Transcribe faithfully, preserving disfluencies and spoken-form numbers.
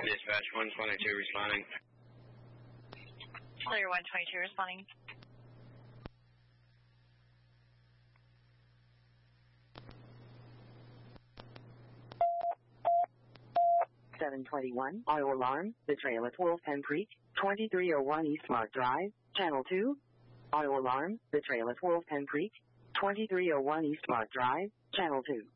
Dispatch one twenty-two responding. Clear one twenty-two responding. seven twenty-one, auto alarm, the trail at Wolf Pen Creek, twenty-three oh one East Mark Drive, Channel two. Auto alarm, the trail at Wolf Pen Creek, twenty-three oh one East Mark Drive, Channel two.